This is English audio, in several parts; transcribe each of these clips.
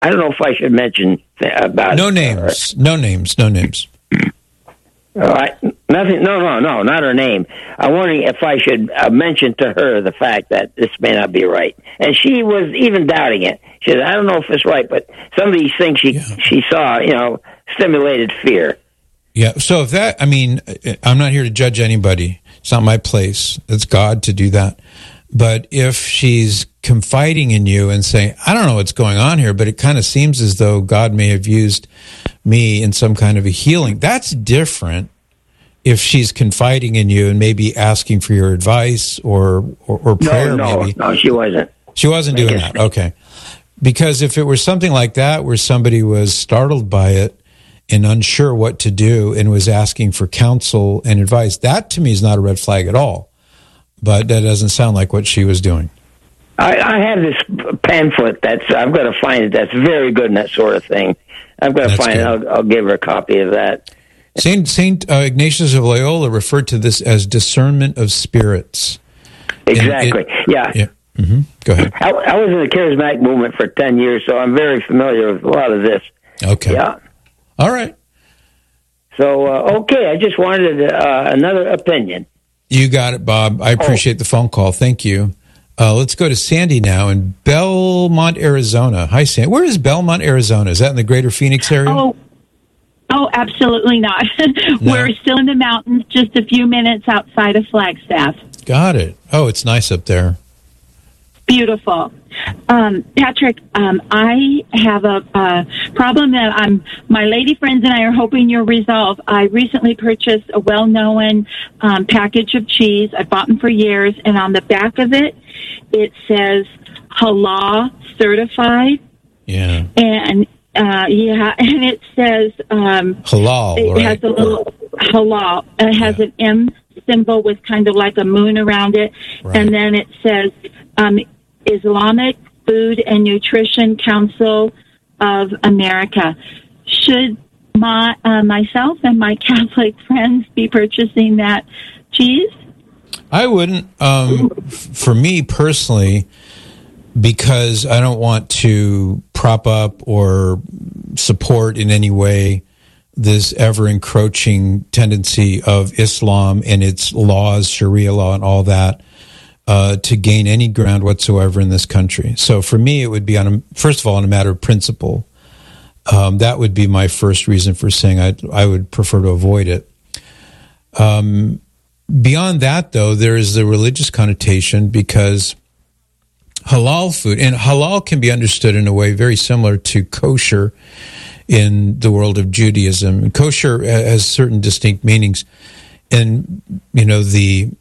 I don't know if I should mention about no names. No names. No names. Nothing. No, not her name. I'm wondering if I should mention to her the fact that this may not be right. And she was even doubting it. She said, I don't know if it's right, but some of these things she saw, stimulated fear. Yeah. So if that, I mean, I'm not here to judge anybody. It's not my place. It's God to do that. But if she's confiding in you and saying, I don't know what's going on here, but it kind of seems as though God may have used me in some kind of a healing, that's different. If she's confiding in you and maybe asking for your advice or prayer, maybe. No, she wasn't. She wasn't doing that. Okay. Because if it were something like that where somebody was startled by it and unsure what to do and was asking for counsel and advice, that to me is not a red flag at all. But that doesn't sound like what she was doing. I have this pamphlet I've got to find it. That's very good in that sort of thing. I've got to find it. I'll give her a copy of that. Saint Ignatius of Loyola referred to this as discernment of spirits. Exactly. Yeah. Mm-hmm. Go ahead. I was in the charismatic movement for 10 years, so I'm very familiar with a lot of this. Okay. Yeah. All right. So, okay, I just wanted another opinion. You got it, Bob. I appreciate the phone call. Thank you. Let's go to Sandy now in Belmont, Arizona. Hi, Sandy. Where is Belmont, Arizona? Is that in the greater Phoenix area? Oh, absolutely not. No. We're still in the mountains, just a few minutes outside of Flagstaff. Got it. Oh, it's nice up there. Beautiful. Patrick, I have a problem that my lady friends and I are hoping you'll resolve. I recently purchased a well-known package of cheese. I bought them for years, and on the back of it, it says halal certified. Yeah. And and it says halal. It right? has a little halal. It has an M symbol with kind of like a moon around it, right. And then it says Islamic Food and Nutrition Council of America. Should myself and my Catholic friends be purchasing that cheese? I wouldn't. For me personally, because I don't want to prop up or support in any way this ever-encroaching tendency of Islam and its laws, Sharia law and all that, to gain any ground whatsoever in this country. So for me, it would be, first of all, on a matter of principle. That would be my first reason for saying I would prefer to avoid it. Beyond that, though, there is the religious connotation because halal food, and halal can be understood in a way very similar to kosher in the world of Judaism. Kosher has certain distinct meanings, and the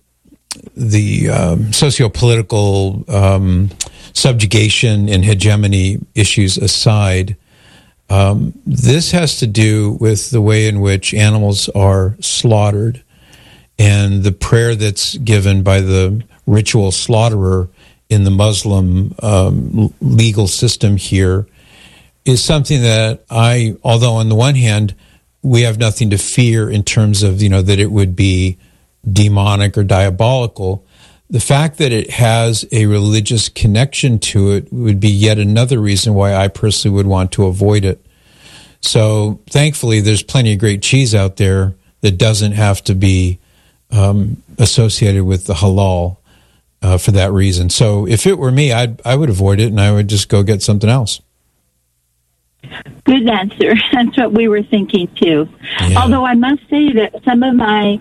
socio-political subjugation and hegemony issues aside, this has to do with the way in which animals are slaughtered, and the prayer that's given by the ritual slaughterer in the Muslim legal system here is something that although on the one hand, we have nothing to fear in terms of, that it would be demonic or diabolical, the fact that it has a religious connection to it would be yet another reason why I personally would want to avoid it. So thankfully, there's plenty of great cheese out there that doesn't have to be associated with the halal for that reason. So if it were me, I would avoid it and I would just go get something else. Good answer. That's what we were thinking too. Yeah. Although I must say that some of my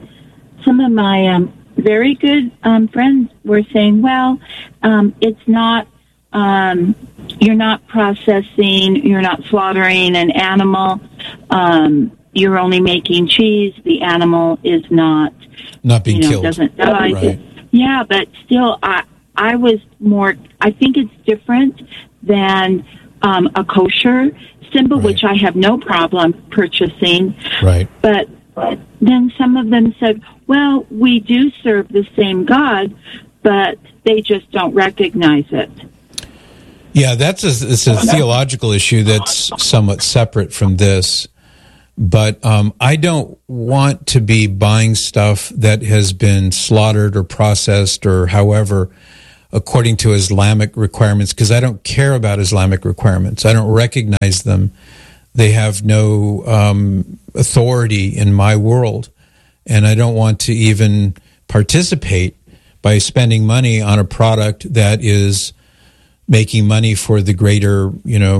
very good friends were saying, well, it's not, you're not processing, you're not slaughtering an animal, you're only making cheese, the animal is not being killed. Doesn't die. Right. Yeah, but still, I think it's different than a kosher symbol, right, which I have no problem purchasing. Right. But then some of them said, well, we do serve the same God, but they just don't recognize it. Yeah, it's a theological issue that's somewhat separate from this. But I don't want to be buying stuff that has been slaughtered or processed or however according to Islamic requirements, because I don't care about Islamic requirements. I don't recognize them. They have no authority in my world, and I don't want to even participate by spending money on a product that is making money for the greater,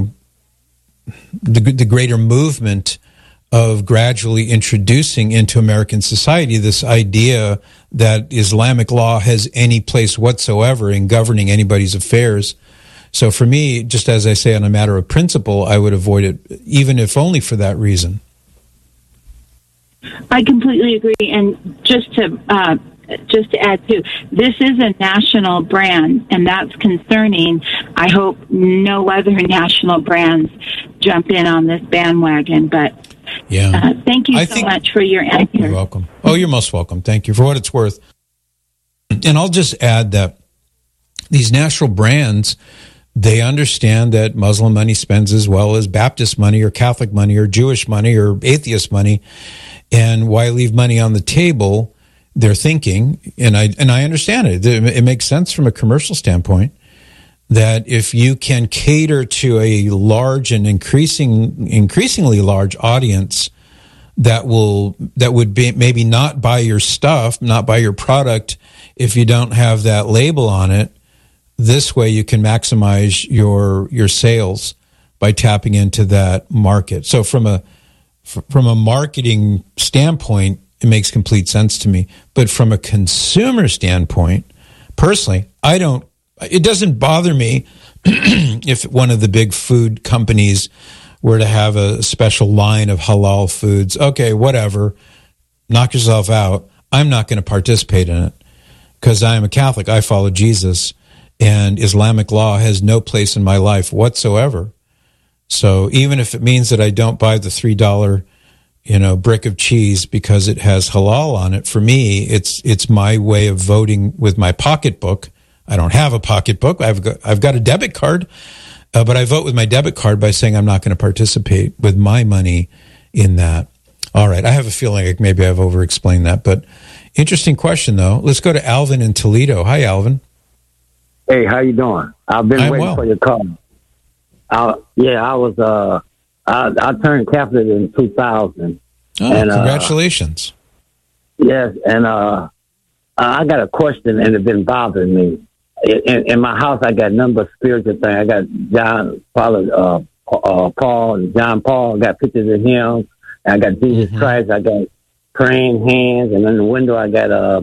the greater movement of gradually introducing into American society this idea that Islamic law has any place whatsoever in governing anybody's affairs. So for me, just as I say, on a matter of principle, I would avoid it, even if only for that reason. I completely agree. And just to add to, this is a national brand, and that's concerning. I hope no other national brands jump in on this bandwagon. But thank you so much for your answer. You're welcome. Oh, you're most welcome. Thank you for what it's worth. And I'll just add that these national brands, they understand that Muslim money spends as well as Baptist money or Catholic money or Jewish money or atheist money. And why leave money on the table? They're thinking, and I understand it. It makes sense from a commercial standpoint that if you can cater to a large and increasingly large audience that would be maybe not buy your stuff, not buy your product if you don't have that label on it. This way you can maximize your sales by tapping into that market. So from a marketing standpoint, it makes complete sense to me. But from a consumer standpoint, personally, it doesn't bother me if one of the big food companies were to have a special line of halal foods. Okay, whatever. Knock yourself out. I'm not going to participate in it because I am a Catholic. I follow Jesus, and Islamic law has no place in my life whatsoever. So even if it means that I don't buy the $3 brick of cheese because it has halal on it, for me, it's my way of voting with my pocketbook. I don't have a pocketbook. I've got a debit card, but I vote with my debit card by saying I'm not going to participate with my money in that. All right, I have a feeling like maybe I've over-explained that, but interesting question, though. Let's go to Alvin in Toledo. Hi, Alvin. Hey, how you doing? I've been waiting for your call. I turned Catholic in 2000. Oh, and, congratulations. Yes, and I got a question, and it's been bothering me. In my house, I got a number of spiritual things. I got Paul and John Paul. I got pictures of him. I got Jesus Christ. I got praying hands, and in the window, I got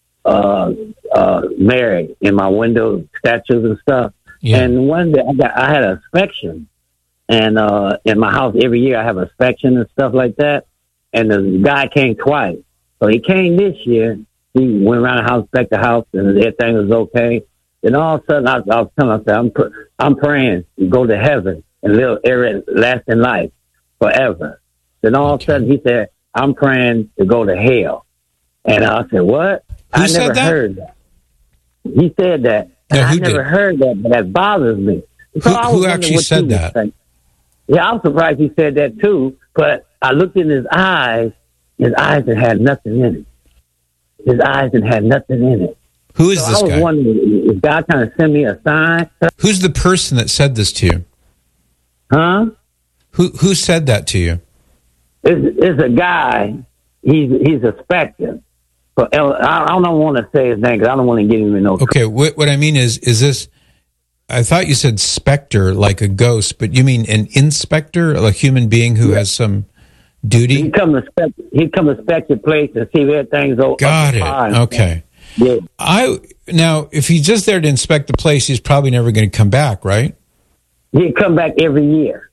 Mary in my window, statues and stuff. Yeah. And one day, I had an inspection. And in my house, every year I have an inspection and stuff like that. And the guy came twice. So he came this year. He went around the house, inspected the house, and everything was okay. Then all of a sudden, I was telling myself, I'm praying to go to heaven and live everlasting life forever. Then all of a sudden, he said, I'm praying to go to hell. And I said, what? I never heard that. He said that. And I never heard that, but that bothers me. So who actually said that? Yeah, I'm surprised he said that too, but I looked in his eyes had had nothing in it. His eyes had nothing in it. Who is this guy? I was wondering, is God trying to send me a sign? Who's the person that said this to you? Huh? Who said that to you? It's a guy. He's a specter. But I don't want to say his name because I don't want to get him in no trouble. Okay, what I mean is this... I thought you said specter, like a ghost, but you mean an inspector, a human being who has some duty? He come to inspect your place and see if everything's okay. Got it. Okay. Yeah. Now, if he's just there to inspect the place, he's probably never going to come back, right? He'd come back every year.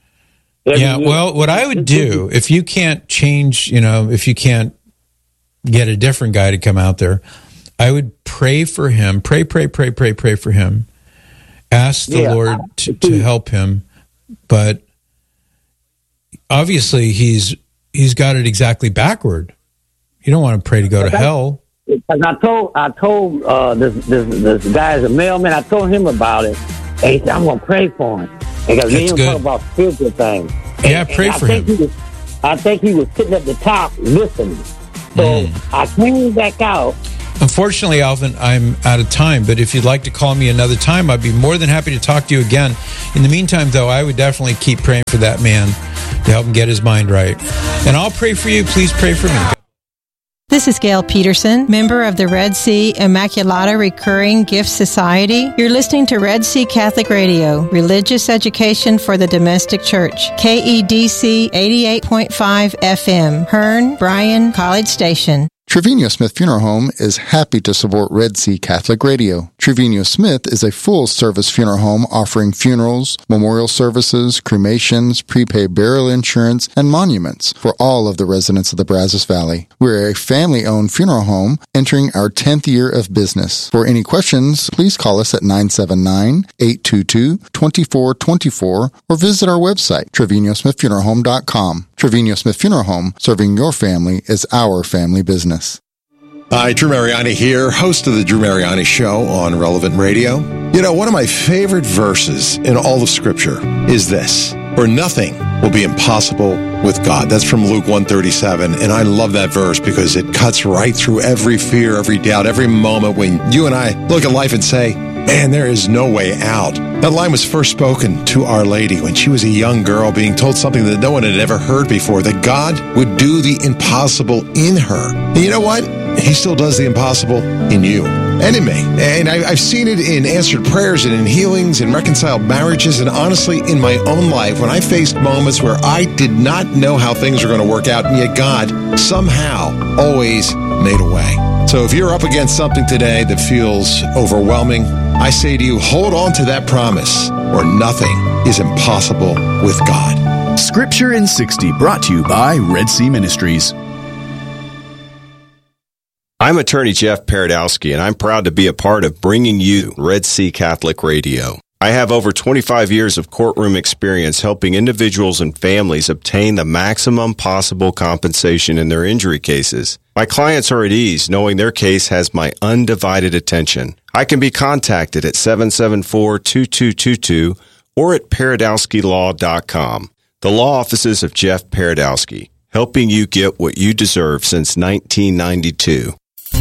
Well, what I would do, if you can't change, if you can't get a different guy to come out there, I would pray for him, pray for him. Ask the Lord to help him, but obviously he's got it exactly backward. You don't want to pray to go to hell. I told this guy is a mailman. I told him about it, and he said, "I'm going to pray for him." Because he didn't talk about spiritual things. Pray for him. I think he was sitting at the top listening. So I came back out. Unfortunately, Alvin, I'm out of time, but if you'd like to call me another time, I'd be more than happy to talk to you again. In the meantime, though, I would definitely keep praying for that man to help him get his mind right. And I'll pray for you. Please pray for me. This is Gail Peterson, member of the Red Sea Immaculata Recurring Gift Society. You're listening to Red Sea Catholic Radio, religious education for the domestic church. KEDC 88.5 FM, Hearn, Bryan, College Station. Trevino Smith Funeral Home is happy to support Red Sea Catholic Radio. Trevino Smith is a full-service funeral home offering funerals, memorial services, cremations, prepaid burial insurance, and monuments for all of the residents of the Brazos Valley. We're a family-owned funeral home entering our 10th year of business. For any questions, please call us at 979-822-2424 or visit our website, TrevinoSmithFuneralHome.com. Trevino Smith Funeral Home, serving your family is our family business. Hi, Drew Mariani here, host of the Drew Mariani Show on Relevant Radio. You know, one of my favorite verses in all of Scripture is this: "For nothing will be impossible with God." That's from Luke 1:37, and I love that verse because it cuts right through every fear, every doubt, every moment when you and I look at life and say, man, there is no way out. That line was first spoken to Our Lady when she was a young girl being told something that no one had ever heard before, that God would do the impossible in her. And you know what? He still does the impossible in you and in me. And I've seen it in answered prayers and in healings and reconciled marriages, and honestly in my own life when I faced moments where I did not know how things were going to work out, and yet God somehow always made a way. So if you're up against something today that feels overwhelming, I say to you, hold on to that promise, or nothing is impossible with God. Scripture in 60, brought to you by Red Sea Ministries. I'm attorney Jeff Paradowski, and I'm proud to be a part of bringing you Red Sea Catholic Radio. I have over 25 years of courtroom experience helping individuals and families obtain the maximum possible compensation in their injury cases. My clients are at ease knowing their case has my undivided attention. I can be contacted at 774-2222 or at paradowskilaw.com. The law offices of Jeff Paradowski, helping you get what you deserve since 1992.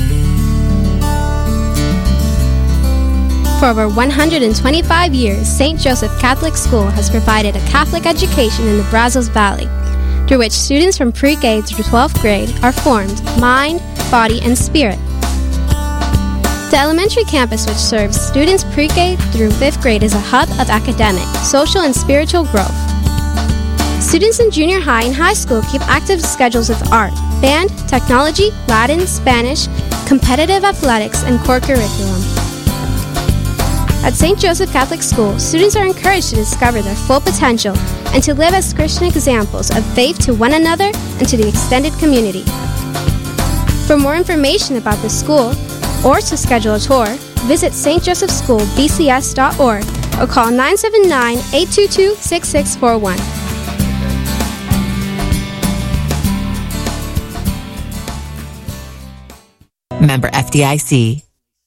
For over 125 years, St. Joseph Catholic School has provided a Catholic education in the Brazos Valley, through which students from pre-K through 12th grade are formed mind, body, and spirit. The elementary campus, which serves students pre-K through 5th grade, is a hub of academic, social, and spiritual growth. Students in junior high and high school keep active schedules of art, band, technology, Latin, Spanish, competitive athletics, and core curriculum. At St. Joseph Catholic School, students are encouraged to discover their full potential and to live as Christian examples of faith to one another and to the extended community. For more information about the school or to schedule a tour, visit stjosephschoolbcs.org or call 979-822-6641. Member FDIC.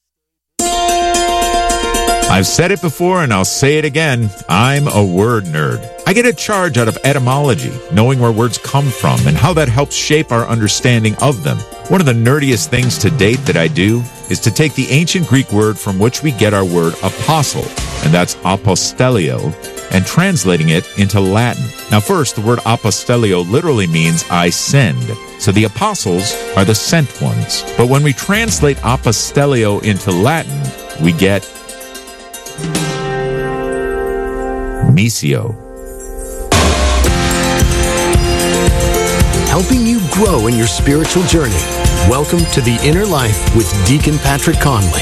I've said it before and I'll say it again. I'm a word nerd. I get a charge out of etymology, knowing where words come from and how that helps shape our understanding of them. One of the nerdiest things to date that I do is to take the ancient Greek word from which we get our word apostle, and that's apostellio, and translating it into Latin. Now first, the word apostellio literally means I send. So the apostles are the sent ones. But when we translate apostellio into Latin, we get Missio. Helping you grow in your spiritual journey. Welcome to The Inner Life with Deacon Patrick Conley.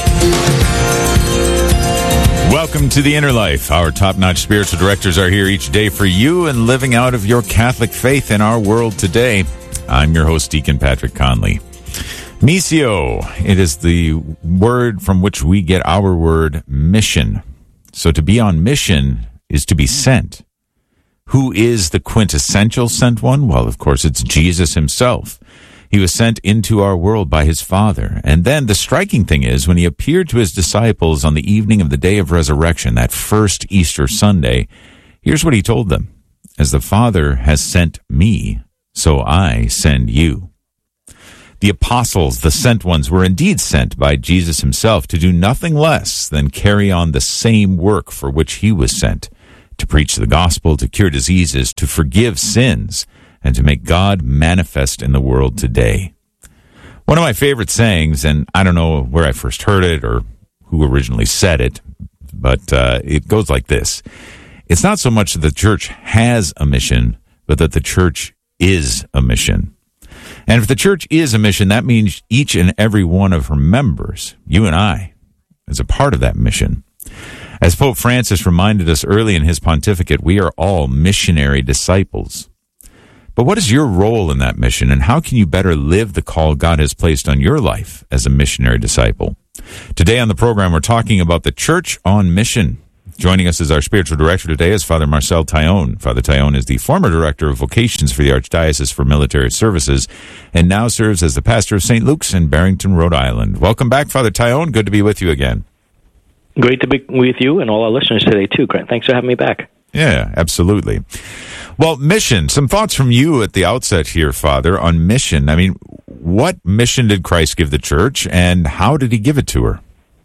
Welcome to The Inner Life. Our top-notch spiritual directors are here each day for you and living out of your Catholic faith in our world today. I'm your host, Deacon Patrick Conley. Missio, it is the word from which we get our word mission. So to be on mission is to be sent. Who is the quintessential sent one? Well, of course, it's Jesus himself. He was sent into our world by his Father. And then the striking thing is, when he appeared to his disciples on the evening of the day of resurrection, that first Easter Sunday, here's what he told them. As the Father has sent me, so I send you. The apostles, the sent ones, were indeed sent by Jesus himself to do nothing less than carry on the same work for which he was sent, to preach the gospel, to cure diseases, to forgive sins, and to make God manifest in the world today. One of my favorite sayings, and I don't know where I first heard it or who originally said it, but it goes like this. It's not so much that the church has a mission, but that the church is a mission. And if the church is a mission, that means each and every one of her members, you and I, is a part of that mission. As Pope Francis reminded us early in his pontificate, we are all missionary disciples. But what is your role in that mission, and how can you better live the call God has placed on your life as a missionary disciple? Today on the program, we're talking about the church on mission. Joining us as our spiritual director today is Father Marcel Taillon. Father Taillon is the former director of vocations for the Archdiocese for Military Services and now serves as the pastor of St. Luke's in Barrington, Rhode Island. Welcome back, Father Taillon. Good to be with you again. Great to be with you and all our listeners today, too, Grant. Thanks for having me back. Yeah, absolutely. Well, mission. Some thoughts from you at the outset here, Father, on mission. I mean, what mission did Christ give the church, and how did he give it to her?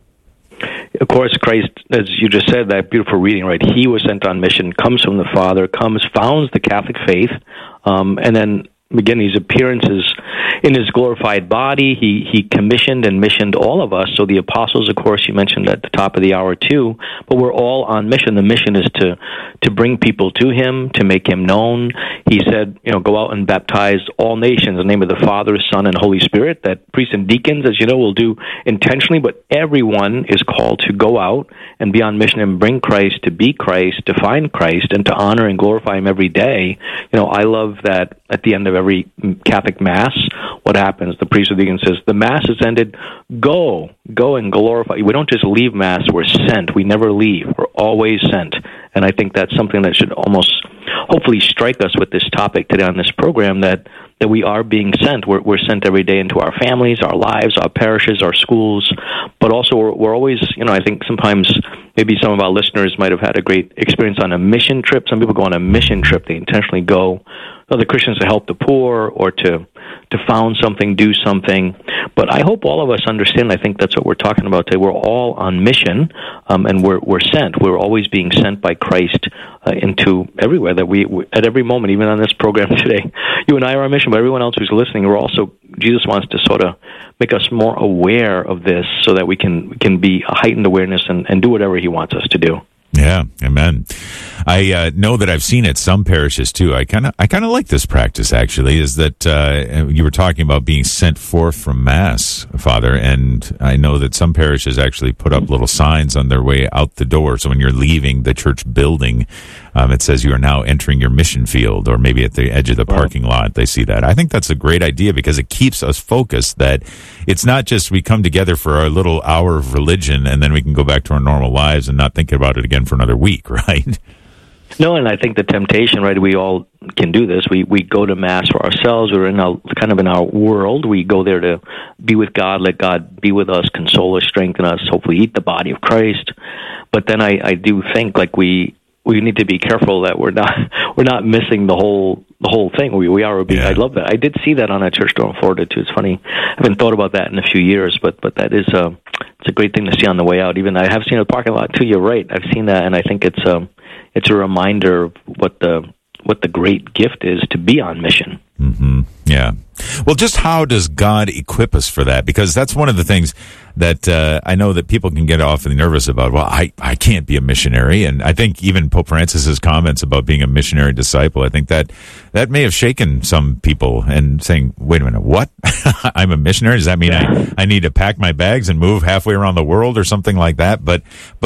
Of course, Christ, as you just said, that beautiful reading, right? He was sent on mission, comes from the Father, founds the Catholic faith, and then again, these appearances in his glorified body. He commissioned and missioned all of us. So the apostles, of course, you mentioned at the top of the hour too, but we're all on mission. The mission is to bring people to him, to make him known. He said, go out and baptize all nations in the name of the Father, Son, and Holy Spirit. That priests and deacons, as you know, will do intentionally, but everyone is called to go out and be on mission and bring Christ, to be Christ, to find Christ, and to honor and glorify him every day. I love that at the end of every Catholic Mass, what happens? The priest or the deacon says, the Mass is ended, go and glorify. We don't just leave Mass, we're sent. We never leave. We're always sent. And I think that's something that should almost hopefully strike us with this topic today on this program, that we are being sent. We're sent every day into our families, our lives, our parishes, our schools, but also we're always, I think sometimes maybe some of our listeners might have had a great experience on a mission trip. Some people go on a mission trip. They intentionally go, other Christians, to help the poor or to found something, do something. But I hope all of us understand, I think that's what we're talking about today. We're all on mission, and we're sent. We're always being sent by Christ into everywhere, that we at every moment, even on this program today, you and I are on mission, but everyone else who's listening, Jesus wants to sort of make us more aware of this so that we can be a heightened awareness and do whatever he wants us to do. Yeah, amen. I know that I've seen it some parishes too. I kind of like this practice, actually, is that you were talking about being sent forth from Mass, Father, and I know that some parishes actually put up little signs on their way out the door. So when you're leaving the church building, it says you are now entering your mission field, or maybe at the edge of the parking lot, they see that. I think that's a great idea because it keeps us focused, that it's not just we come together for our little hour of religion and then we can go back to our normal lives and not think about it again for another week, right? No, and I think the temptation, right, we all can do this. We go to Mass for ourselves. We're in our world. We go there to be with God, let God be with us, console us, strengthen us, hopefully eat the body of Christ. But then I do think we need to be careful that we're not missing the whole thing. We are being. Yeah. I love that. I did see that on a church door in Florida too. It's funny. I haven't thought about that in a few years, but that is it's a great thing to see on the way out. Even I have seen a parking lot too. You're right. I've seen that, and I think it's a reminder of what the great gift is to be on mission. Mm-hmm. Yeah. Well, just how does God equip us for that? Because that's one of the things that I know that people can get awfully nervous about. Well, I can't be a missionary. And I think even Pope Francis's comments about being a missionary disciple, I think that may have shaken some people and saying, wait a minute, what? I'm a missionary? Does that mean I need to pack my bags and move halfway around the world or something like that? But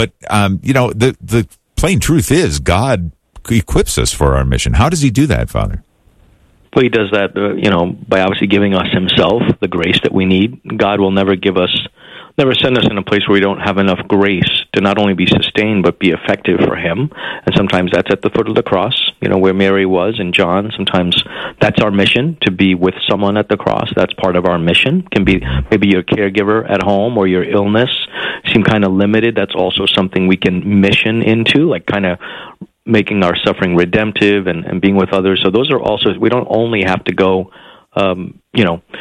the plain truth is God equips us for our mission. How does he do that, Father? Well, he does that, by obviously giving us himself, the grace that we need. God will never send us in a place where we don't have enough grace to not only be sustained, but be effective for him. And sometimes that's at the foot of the cross, where Mary was and John. Sometimes that's our mission, to be with someone at the cross. That's part of our mission. It can be maybe your caregiver at home or your illness seem kind of limited. That's also something we can mission into, like kind of making our suffering redemptive and being with others. So those are also, we don't only have to go,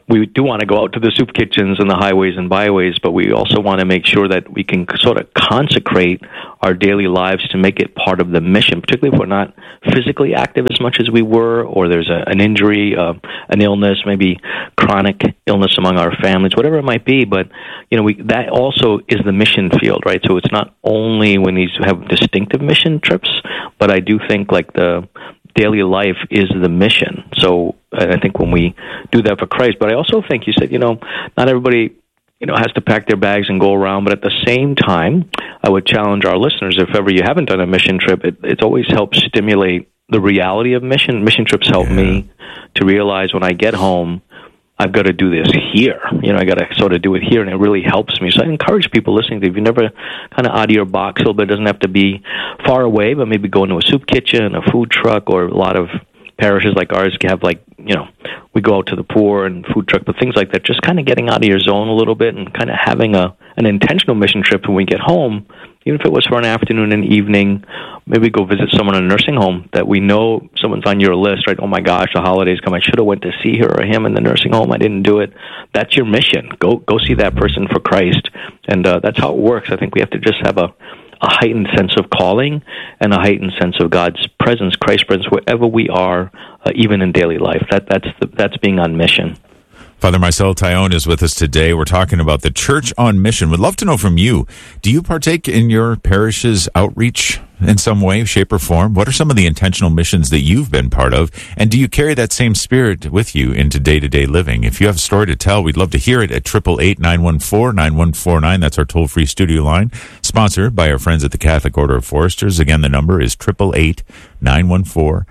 we do want to go out to the soup kitchens and the highways and byways, but we also want to make sure that we can sort of consecrate our daily lives to make it part of the mission, particularly if we're not physically active as much as we were, or there's an injury, an illness, maybe chronic illness among our families, whatever it might be. But, that also is the mission field, right? So it's not only when these have distinctive mission trips, but I do think like the daily life is the mission. So I think when we do that for Christ, but I also think you said, not everybody, has to pack their bags and go around. But at the same time, I would challenge our listeners, if ever you haven't done a mission trip, it's always helped stimulate the reality of mission. Mission trips help me to realize when I get home, I've got to do this here. I got to sort of do it here, and it really helps me. So I encourage people listening to, if you never kind of out of your box a little bit, it doesn't have to be far away, but maybe go into a soup kitchen, a food truck, or a lot of parishes like ours have we go out to the poor and food truck, but things like that, just kind of getting out of your zone a little bit and kind of having an intentional mission trip when we get home, even if it was for an afternoon and evening, maybe go visit someone in a nursing home that we know someone's on your list, right? Oh my gosh, the holidays come. I should have went to see her or him in the nursing home. I didn't do it. That's your mission. Go see that person for Christ. And that's how it works. I think we have to just have a heightened sense of calling and a heightened sense of God's presence, Christ's presence, wherever we are, even in daily life. That's being on mission. Father Marcel Taillon is with us today. We're talking about the Church on Mission. Would love to know from you, do you partake in your parish's outreach in some way, shape, or form? What are some of the intentional missions that you've been part of? And do you carry that same spirit with you into day-to-day living? If you have a story to tell, we'd love to hear it at 888-914-9149. That's our toll-free studio line, sponsored by our friends at the Catholic Order of Foresters. Again, the number is 888-914-9149,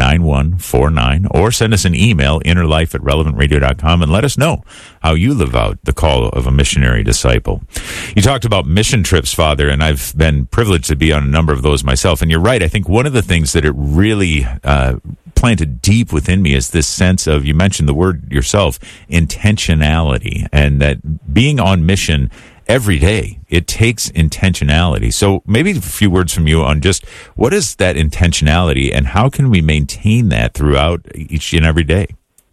or send us an email, innerlife@relevantradio.com, and let us know how you live out the call of a missionary disciple. You talked about mission trips, Father, and I've been privileged to be on a number of those myself. And you're right. I think one of the things that it really planted deep within me is this sense of, you mentioned the word yourself, intentionality, and that being on mission every day, it takes intentionality. So maybe a few words from you on just what is that intentionality and how can we maintain that throughout each and every day?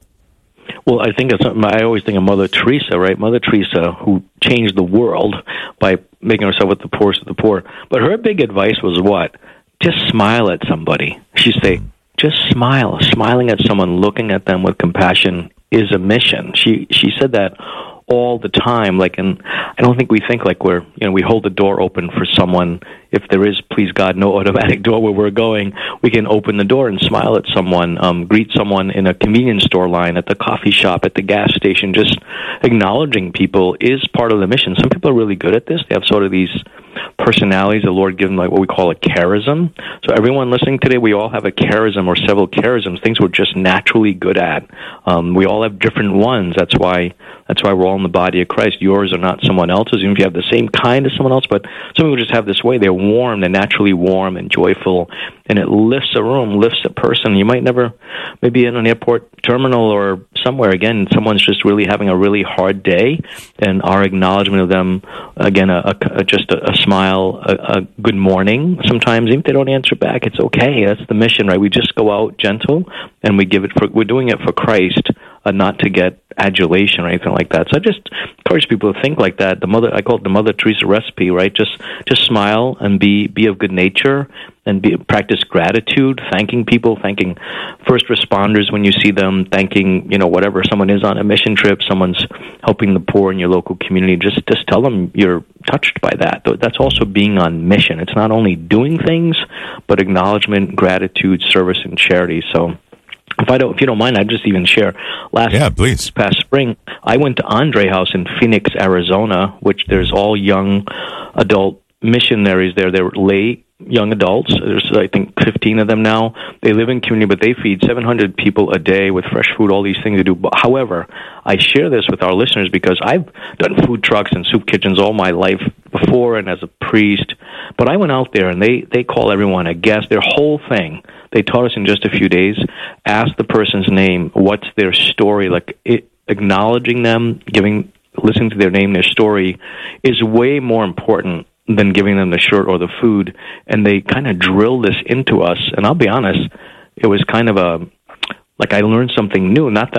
Well, I think I always think of Mother Teresa, right? Mother Teresa, who changed the world by making herself with the poorest of the poor. But her big advice was what? Just smile at somebody. She'd say, just smile. Smiling at someone, looking at them with compassion is a mission. She said that all the time, and I don't think we think like we hold the door open for someone. If there is, please God, no automatic door where we're going, we can open the door and smile at someone, greet someone in a convenience store line, at the coffee shop, at the gas station. Just acknowledging people is part of the mission. Some people are really good at this. They have sort of these personalities the Lord given, like what we call a charism. So everyone listening today, we all have a charism or several charisms, things we're just naturally good at. We all have different ones. That's why we're all in the body of Christ. Yours are not someone else's, even if you have the same kind as someone else, but some people just have this way. They're warm, they're naturally warm and joyful, and it lifts a room, lifts a person. You might never, maybe in an airport terminal or somewhere, again, someone's just really having a really hard day, and our acknowledgement of them, again, just a smile, a good morning. Sometimes, even if they don't answer back, it's okay. That's the mission, right? We just go out gentle, and we're doing it for Christ, not to get adulation or anything like that. So I just encourage people to think like that. I call it the Mother Teresa recipe, right? Just smile and be of good nature, and practice gratitude, thanking people, thanking first responders when you see them, thanking, whatever someone is on a mission trip, someone's helping the poor in your local community. Just tell them you're touched by that. That's also being on mission. It's not only doing things, but acknowledgement, gratitude, service, and charity. So if you don't mind, I'd just even share. This past spring, I went to Andre House in Phoenix, Arizona, which there's all young adult missionaries there. They're lay young adults. There's, I think, 15 of them now. They live in community, but they feed 700 people a day with fresh food, all these things to do. But, however, I share this with our listeners because I've done food trucks and soup kitchens all my life before and as a priest. But I went out there, and they call everyone a guest. Their whole thing, they taught us in just a few days, ask the person's name, what's their story, acknowledging them, listening to their name, their story, is way more important than giving them the shirt or the food. And they kind of drilled this into us. And I'll be honest, it was kind of I learned something new. Not that I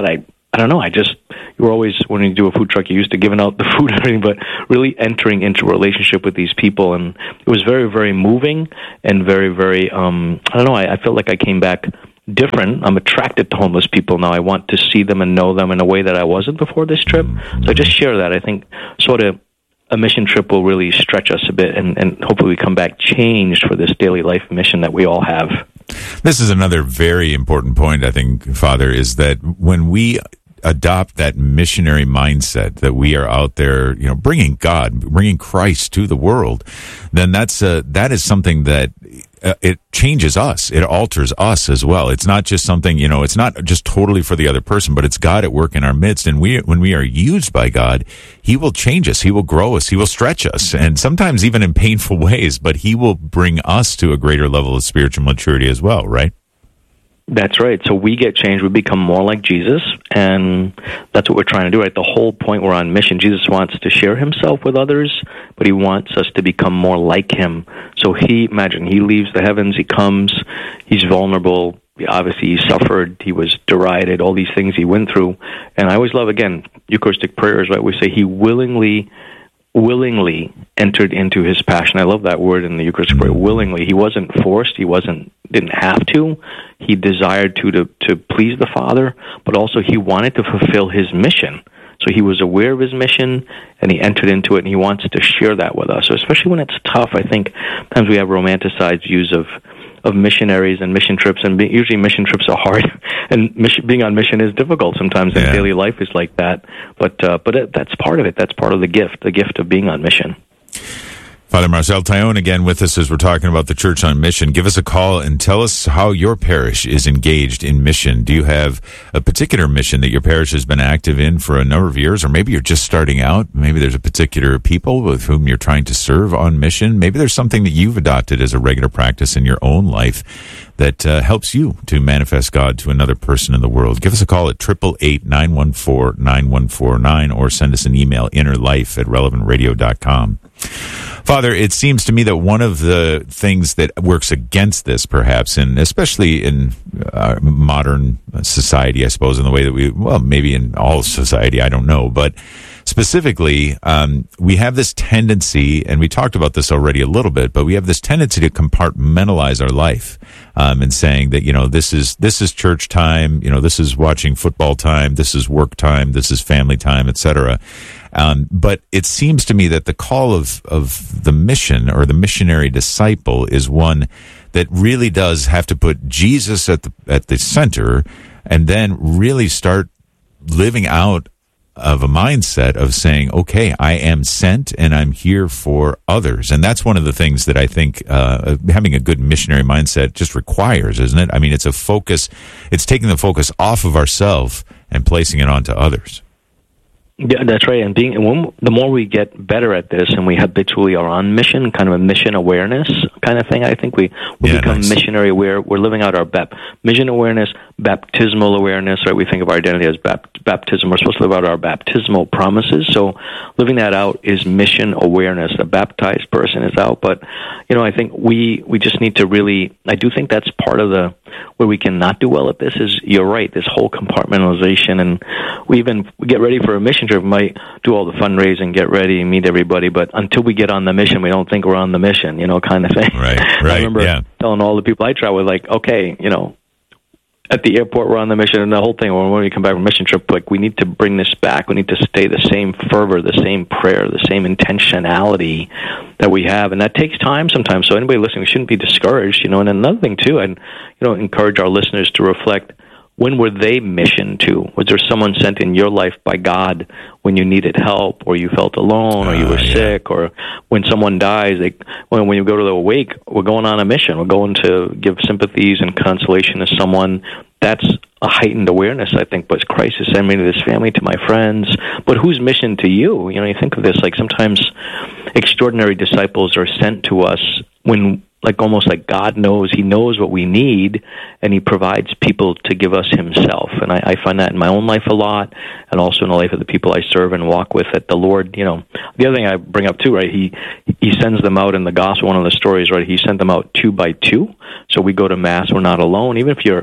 I don't know, you were always, when you do a food truck, you're used to giving out the food and everything, but really entering into a relationship with these people. And it was very, very moving and very, very, I don't know, I felt like I came back different. I'm attracted to homeless people now. I want to see them and know them in a way that I wasn't before this trip. So I just share that. I think sort of a mission trip will really stretch us a bit, and hopefully we come back changed for this daily life mission that we all have. This is another very important point, I think, Father, is that when we adopt that missionary mindset that we are out there, bringing God, bringing Christ to the world, then that is something that it changes us. It alters us as well. It's not just something, it's not just totally for the other person, but it's God at work in our midst. And when we are used by God, He will change us. He will grow us. He will stretch us. And sometimes even in painful ways, but He will bring us to a greater level of spiritual maturity as well, right? That's right. So we get changed. We become more like Jesus, and that's what we're trying to do, right? The whole point, we're on mission. Jesus wants to share Himself with others, but He wants us to become more like Him. So imagine, He leaves the heavens, He comes, He's vulnerable, obviously He suffered, He was derided, all these things He went through. And I always love, again, Eucharistic prayers, right? We say He willingly entered into His passion. I love that word in the Eucharistic prayer, willingly. He wasn't forced. He didn't have to. He desired to please the Father, but also He wanted to fulfill His mission. So He was aware of His mission, and He entered into it, and He wants to share that with us. So especially when it's tough, I think sometimes we have romanticized views of missionaries and mission trips, and usually mission trips are hard, and being on mission is difficult sometimes, and daily life is like that. But that's part of it. That's part of the gift of being on mission. Father Marcel Taillon again with us as we're talking about the Church on Mission. Give us a call and tell us how your parish is engaged in mission. Do you have a particular mission that your parish has been active in for a number of years, or maybe you're just starting out? Maybe there's a particular people with whom you're trying to serve on mission. Maybe there's something that you've adopted as a regular practice in your own life that helps you to manifest God to another person in the world. Give us a call at 888-914-9149 or send us an email, innerlife@relevantradio.com. Father, it seems to me that one of the things that works against this, perhaps, and especially in modern society, I suppose, in the way that maybe in all society, I don't know, but specifically, we have this tendency, and we talked about this already a little bit, but we have this tendency to compartmentalize our life, and saying that, this is church time, this is watching football time, this is work time, this is family time, etc. But it seems to me that the call of the mission or the missionary disciple is one that really does have to put Jesus at the center, and then really start living out of a mindset of saying, okay, I am sent and I'm here for others. And that's one of the things that I think having a good missionary mindset just requires, isn't it? I mean, it's a focus. It's taking the focus off of ourselves and placing it onto others. Yeah, that's right. And the more we get better at this, and we habitually are on mission, kind of a mission awareness kind of thing, I think we become missionary aware. We're living out our mission awareness, baptismal awareness, right? We think of our identity as baptism. We're supposed to live out our baptismal promises. So living that out is mission awareness. A baptized person is out. But, I think we just need to really, I do think that's part of where we cannot do well at this is, you're right, this whole compartmentalization. And we get ready for a mission trip, we might do all the fundraising, get ready, meet everybody, but until we get on the mission, we don't think we're on the mission, kind of thing. Right. I remember telling all the people I travel with, like, okay, at the airport, we're on the mission, and the whole thing, when we come back from a mission trip, like, we need to bring this back. We need to stay the same fervor, the same prayer, the same intentionality that we have. And that takes time sometimes. So anybody listening, we shouldn't be discouraged, And another thing, too, I'd, encourage our listeners to reflect, when were they missioned to? Was there someone sent in your life by God when you needed help, or you felt alone, or you were sick, or when someone dies? When you go to the wake, we're going on a mission. We're going to give sympathies and consolation to someone. That's a heightened awareness, I think. But Christ has sent me to this family, to my friends. But whose mission to you? You think of this, like sometimes extraordinary disciples are sent to us when, almost like God knows, He knows what we need, and He provides people to give us Himself. And I find that in my own life a lot, and also in the life of the people I serve and walk with, that the Lord, the other thing I bring up too, right, He sends them out in the gospel, one of the stories, right, He sent them out 2 by 2. So we go to Mass, we're not alone. Even if you're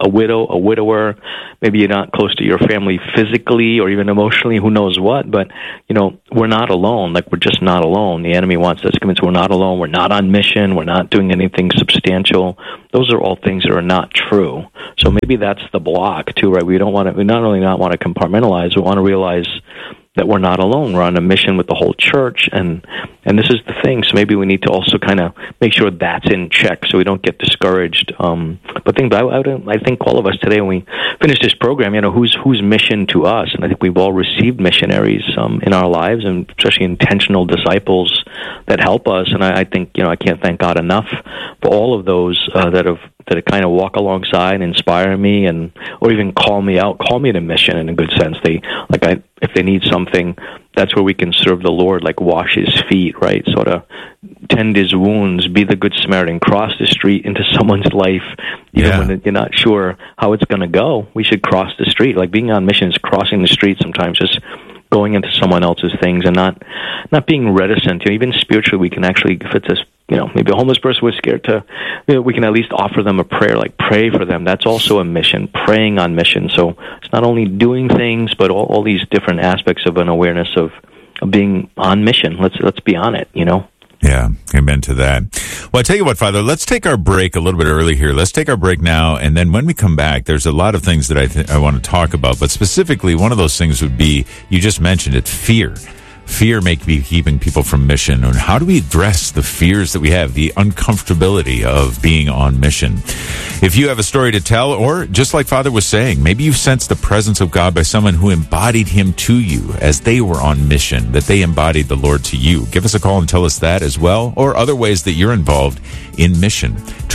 a widow, a widower. Maybe you're not close to your family physically or even emotionally, who knows what, but, we're not alone. Like, we're just not alone. The enemy wants us to convince we're not alone. We're not on mission. We're not doing anything substantial. Those are all things that are not true. So maybe that's the block, too, right? We not only not want to compartmentalize, we want to realize that we're not alone. We're on a mission with the whole church, and this is the thing. So maybe we need to also kind of make sure that's in check so we don't get discouraged. But I think all of us today, when we finish this program, who's mission to us? And I think we've all received missionaries in our lives, and especially intentional disciples that help us. And I think, I can't thank God enough for all of those that kind of walk alongside, inspire me, or even call me to mission in a good sense. If they need something, that's where we can serve the Lord, like wash his feet, right? Sort of tend his wounds, be the good Samaritan, cross the street into someone's life, even when you're not sure how it's going to go. We should cross the street. Like, being on mission is crossing the street sometimes, just going into someone else's things and not being reticent. Even spiritually, we can actually, if it's maybe a homeless person was scared to, we can at least offer them a prayer, like pray for them. That's also a mission, praying on mission. So it's not only doing things, but all these different aspects of an awareness of being on mission. Let's be on it, Yeah, amen to that. Well, I tell you what, Father, let's take our break a little bit early here. Let's take our break now, and then when we come back, there's a lot of things that I want to talk about, but specifically one of those things would be, you just mentioned it, fear. Fear may be keeping people from mission. And how do we address the fears that we have, the uncomfortability of being on mission? If you have a story to tell, or just like Father was saying, maybe you sensed the presence of God by someone who embodied him to you as they were on mission, that they embodied the Lord to you. Give us a call and tell us that as well, or other ways that you're involved in mission.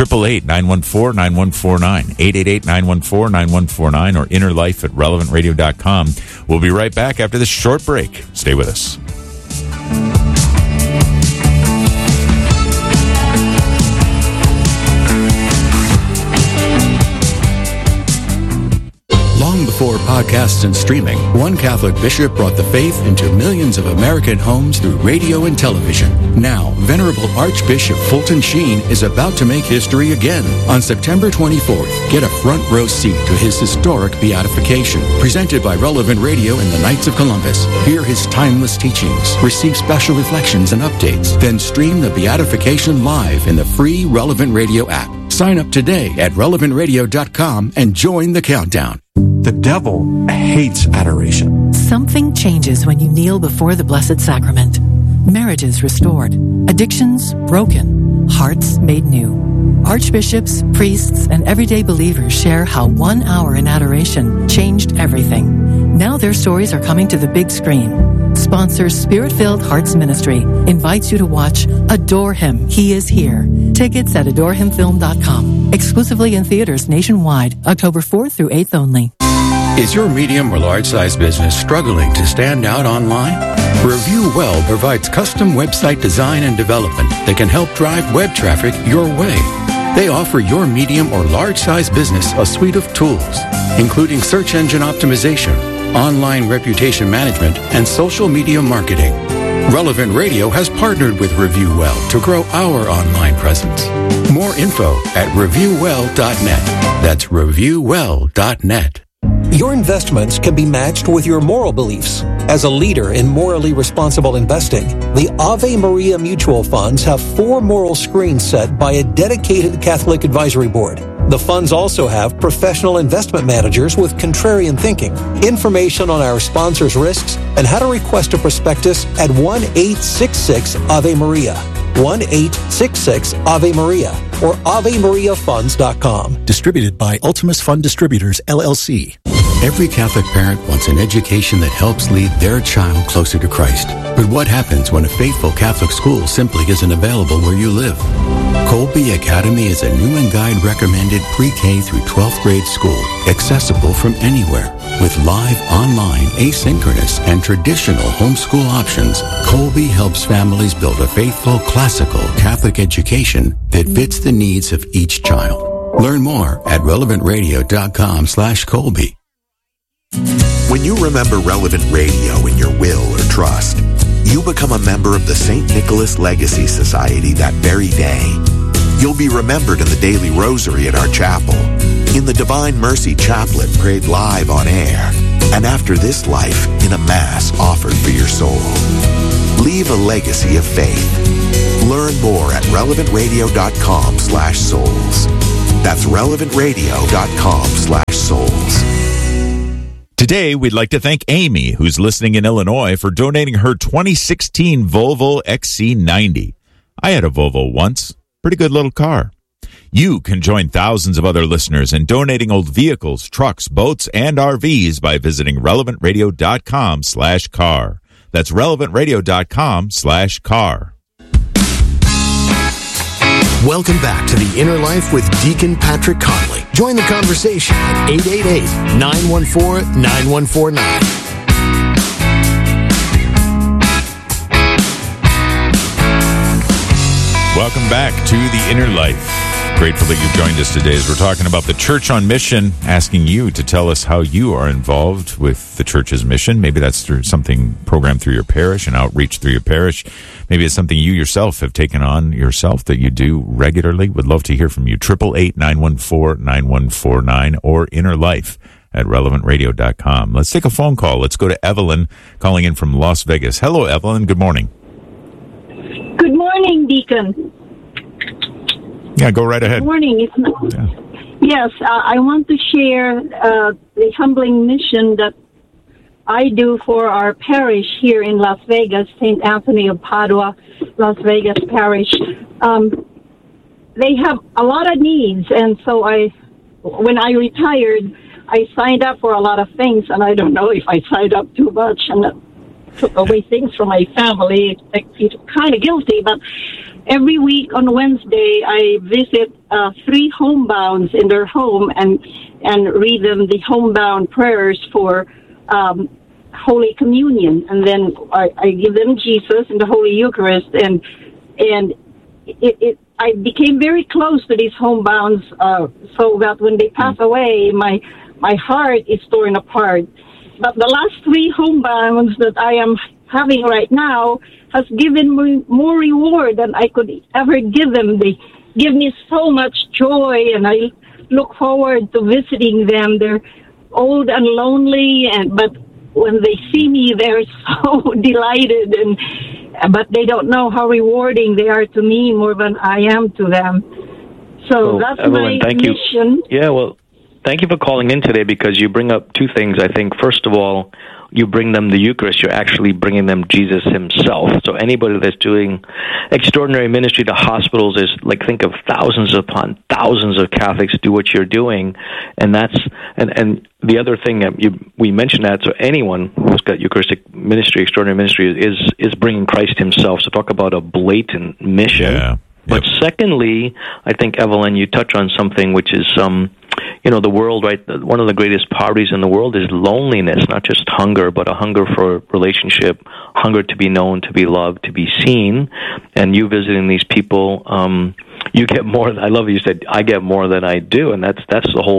888-914-9149, 888-914-9149, or innerlife@relevantradio.com. We'll be right back after this short break. Stay with us. Long before podcasts and streaming, one Catholic bishop brought the faith into millions of American homes through radio and television. Now, Venerable Archbishop Fulton Sheen is about to make history again. On September 24th, get a front row seat to his historic beatification, presented by Relevant Radio and the Knights of Columbus. Hear his timeless teachings, receive special reflections and updates, then stream the beatification live in the free Relevant Radio app. Sign up today at relevantradio.com and join the countdown. The devil hates adoration. Something changes when you kneel before the Blessed Sacrament. Marriages restored, addictions broken, hearts made new. Archbishops, priests, and everyday believers share how 1 hour in adoration changed everything. Now their stories are coming to the big screen. Sponsors Spirit-Filled Hearts Ministry invites you to watch Adore Him, He is Here. Tickets at adorehimfilm.com. Exclusively in theaters nationwide, October 4th through 8th only. Is your medium or large-size business struggling to stand out online? Review Well provides custom website design and development that can help drive web traffic your way. They offer your medium or large-size business a suite of tools, including search engine optimization, online reputation management, and social media marketing. Relevant Radio has partnered with Review Well to grow our online presence. More info at reviewwell.net. That's reviewwell.net. Your investments can be matched with your moral beliefs. As a leader in morally responsible investing, the Ave Maria Mutual Funds have 4 moral screens set by a dedicated Catholic advisory board. The funds also have professional investment managers with contrarian thinking. Information on our sponsors' risks and how to request a prospectus at 1-866-AVE-MARIA, 1-866-AVE-MARIA, or AveMariaFunds.com. Distributed by Ultimus Fund Distributors, LLC. Every Catholic parent wants an education that helps lead their child closer to Christ. But what happens when a faithful Catholic school simply isn't available where you live? Colby Academy is a new and guide recommended pre-K through 12th grade school, accessible from anywhere. With live, online, asynchronous, and traditional homeschool options, Colby helps families build a faithful, classical Catholic education that fits the needs of each child. Learn more at relevantradio.com/Colby. When you remember Relevant Radio in your will or trust, you become a member of the St. Nicholas Legacy Society that very day. You'll be remembered in the daily rosary at our chapel, in the Divine Mercy Chaplet prayed live on air, and after this life in a Mass offered for your soul. Leave a legacy of faith. Learn more at relevantradio.com/souls. That's relevantradio.com/souls. Today, we'd like to thank Amy, who's listening in Illinois, for donating her 2016 Volvo XC90. I had a Volvo once. Pretty good little car. You can join thousands of other listeners in donating old vehicles, trucks, boats, and RVs by visiting relevantradio.com/car. That's relevantradio.com/car. Welcome back to The Inner Life with Deacon Patrick Conley. Join the conversation at 888-914-9149. Welcome back to The Inner Life. Grateful that you've joined us today as we're talking about the Church on Mission, asking you to tell us how you are involved with the church's mission. Maybe that's through something programmed through your parish and outreach through your parish. Maybe it's something you yourself have taken on yourself that you do regularly. Would love to hear from you. 888-914-9149 or innerlife@relevantradio.com. Let's take a phone call. Let's go to Evelyn calling in from Las Vegas. Hello, Evelyn. Good morning. Good morning, Deacon. Yeah, go right ahead. Good morning. Yes, I want to share the humbling mission that I do for our parish here in Las Vegas, St. Anthony of Padua, Las Vegas Parish. They have a lot of needs, and so when I retired, I signed up for a lot of things, and I don't know if I signed up too much and took away things from my family. I feel kind of guilty, but every week on Wednesday, I visit 3 homebounds in their home and read them the homebound prayers for Holy Communion, and then I give them Jesus in the Holy Eucharist, and I became very close to these homebounds, so that when they pass away, my heart is torn apart. But the last 3 homebounds that I am having right now has given me more reward than I could ever give them. They give me so much joy, and I look forward to visiting them. They're old and lonely, but when they see me, they're so delighted, but they don't know how rewarding they are to me more than I am to them. So that's Evelyn, my mission. Yeah, well, thank you for calling in today, because you bring up 2 things, I think. First of all, you bring them the Eucharist, you're actually bringing them Jesus himself. So anybody that's doing extraordinary ministry to hospitals is like, think of thousands upon thousands of Catholics do what you're doing. And that's, and the other thing we mentioned that, so anyone who's got Eucharistic ministry, extraordinary ministry is bringing Christ himself. So talk about a blatant mission. Yeah. But secondly, I think, Evelyn, you touch on something which is, the world, right? One of the greatest poverties in the world is loneliness, not just hunger, but a hunger for relationship, hunger to be known, to be loved, to be seen. And you visiting these people, you get more. I love what you said, I get more than I do. And that's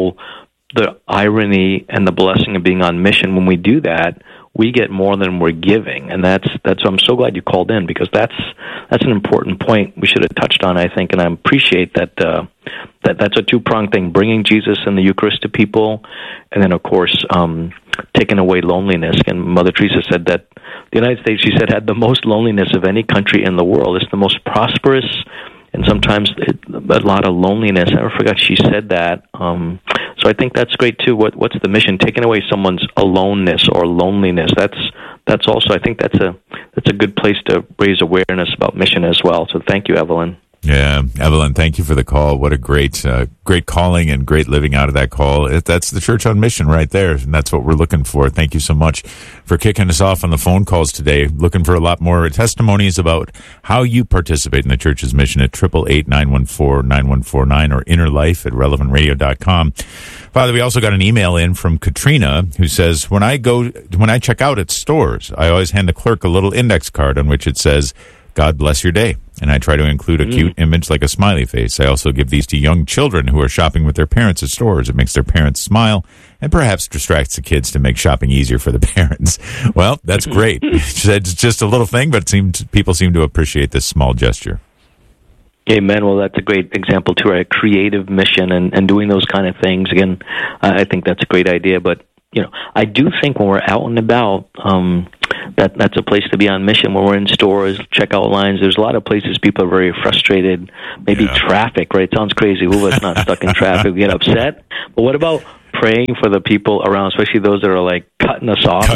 the irony and the blessing of being on mission. When we do that, we get more than we're giving, and that's. I'm so glad you called in, because that's an important point we should have touched on, I think, and I appreciate that. That's a 2-pronged thing: bringing Jesus and the Eucharist to people, and then, of course, taking away loneliness. And Mother Teresa said that the United States, she said, had the most loneliness of any country in the world. It's the most prosperous, and sometimes a lot of loneliness. I never forgot she said that. So I think that's great too. What's the mission? Taking away someone's aloneness or loneliness. That's also, I think that's a good place to raise awareness about mission as well. So thank you, Evelyn. Yeah, Evelyn, thank you for the call. What a great calling and great living out of that call. That's the Church on Mission right there, and that's what we're looking for. Thank you so much for kicking us off on the phone calls today. Looking for a lot more testimonies about how you participate in the Church's mission at 888-914-9149 or innerlife@relevantradio.com. Father, we also got an email in from Katrina who says, when I check out at stores, I always hand the clerk a little index card on which it says, God bless your day. And I try to include a cute image like a smiley face. I also give these to young children who are shopping with their parents at stores. It makes their parents smile and perhaps distracts the kids to make shopping easier for the parents. Well, that's great. It's just a little thing, but people seem to appreciate this small gesture. Amen. Well, that's a great example too, right? Creative mission and doing those kind of things. Again, I think that's a great idea. But I do think when we're out and about, that's a place to be on mission. When we're in stores, checkout lines, there's a lot of places people are very frustrated. Maybe traffic, right? It sounds crazy. Who of us not stuck in traffic? We get upset. But what about praying for the people around, especially those that are like cutting us off?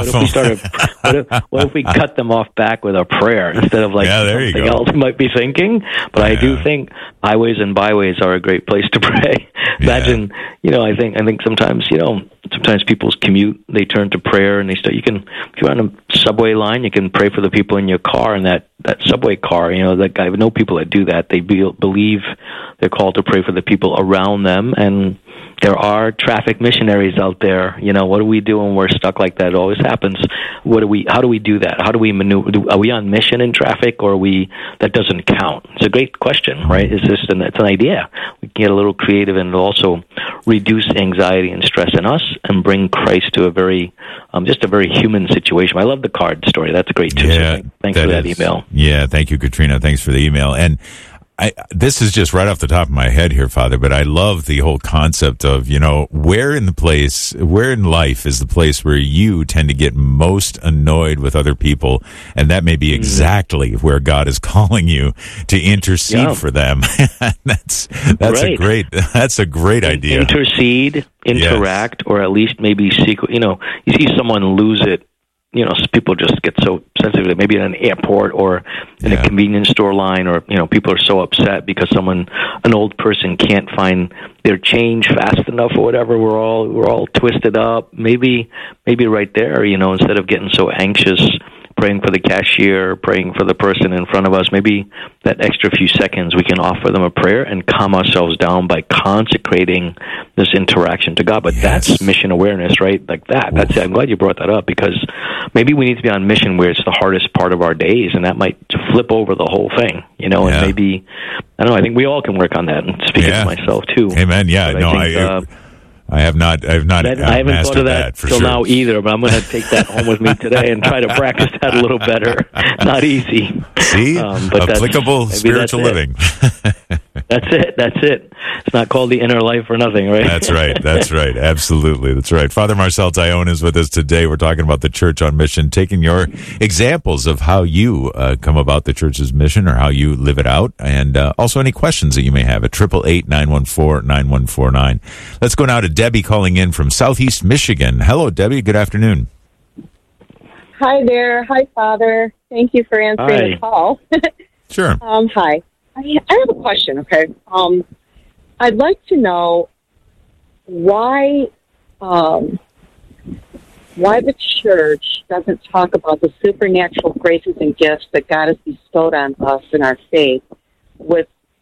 What if we cut them off back with a prayer instead of something else we might be thinking? But I do think highways and byways are a great place to pray. Imagine, I think sometimes people's commute, they turn to prayer and they start. If you're on a subway line, you can pray for the people in your car, and that subway car. I know people that do that. They believe they're called to pray for the people around them, and there are traffic missionaries out there. What do we do when we're stuck like that? It always happens. How do we do that? How do we maneuver? Are we on mission in traffic, or that doesn't count? It's a great question, right? It's an idea. We can get a little creative and also reduce anxiety and stress in us and bring Christ to a very human situation. I love the card story. That's great too. Yeah, so thanks for that email. Yeah, thank you, Katrina. Thanks for the email. And this is just right off the top of my head here, Father, but I love the whole concept of, where in life is the place where you tend to get most annoyed with other people, and that may be exactly where God is calling you to intercede for them. That's a great idea. Intercede, interact, or at least maybe secret. You see someone lose it. People just get so sensitive. Maybe in an airport or in a convenience store line, or people are so upset because an old person can't find their change fast enough or whatever. We're all twisted up. Maybe right there, instead of getting so anxious, praying for the cashier, praying for the person in front of us, maybe that extra few seconds we can offer them a prayer and calm ourselves down by consecrating this interaction to God. But that's mission awareness, right? Like that. That's it. I'm glad you brought that up, because maybe we need to be on mission where it's the hardest part of our days, and that might flip over the whole thing, and maybe, I don't know, I think we all can work on that, and speaking to myself too. Amen. Yeah, I have not. I haven't thought of that till now either, but I'm going to take that home with me today and try to practice that a little better. Not easy. See, but applicable spiritual living. That's it. It's not called the inner life for nothing, right? That's right. Absolutely. That's right. Father Marcel Taillon is with us today. We're talking about the Church on Mission, taking your examples of how you come about the church's mission or how you live it out, and also any questions that you may have at 888-914-9149. Let's go now to Debbie calling in from Southeast Michigan. Hello, Debbie. Good afternoon. Hi there. Hi, Father. Thank you for answering the call. Sure. Hi. I have a question, okay? I'd like to know why the church doesn't talk about the supernatural graces and gifts that God has bestowed on us in our faith with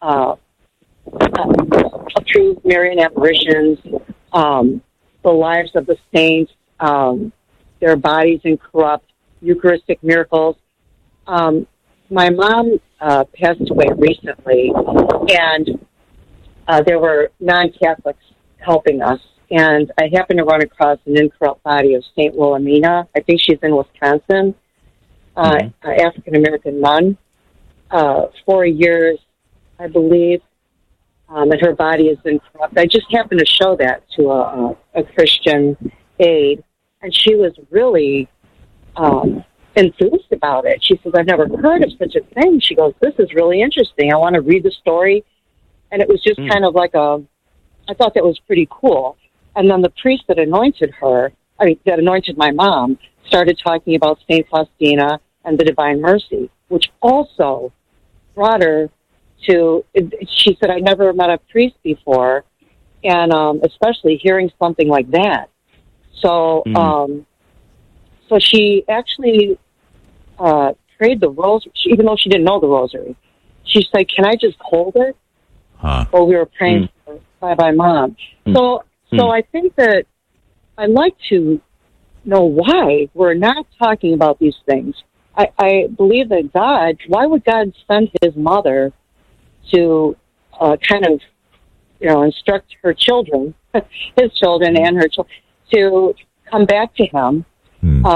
true Marian apparitions, the lives of the saints, their bodies incorrupt, Eucharistic miracles. My mom passed away recently, and there were non-Catholics helping us. And I happened to run across an incorrupt body of St. Wilhelmina. I think she's in Wisconsin, an African-American nun, 4 years, I believe, and her body is incorrupt. I just happened to show that to a Christian aide, and she was really enthused about it. She says, I've never heard of such a thing. She goes, this is really interesting. I want to read the story. And it was just kind of like I thought that was pretty cool. And then the priest that anointed that anointed my mom, started talking about St. Faustina and the Divine Mercy, which also brought her to, she said, I never met a priest before, and especially hearing something like that. So, so she actually prayed the rosary, even though she didn't know the rosary. She said, can I just hold it? While we were praying for Bye Mom. So I think that I'd like to know why we're not talking about these things. I believe that why would God send his mother to kind of, instruct her children, his children and her children, to come back to him,